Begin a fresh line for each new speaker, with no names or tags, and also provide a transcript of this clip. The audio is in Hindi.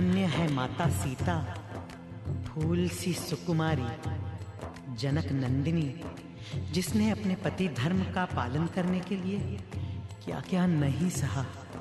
धन्य है माता सीता, फूल सी सुकुमारी, जनक नंदिनी, जिसने अपने पति धर्म का पालन करने के लिए क्या क्या नहीं सहा।